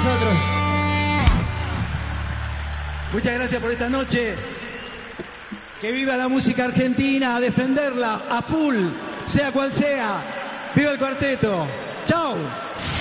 nosotros. Muchas gracias por esta noche. Que viva la música argentina, a defenderla a full, sea cual sea. ¡Viva el cuarteto! ¡Chau!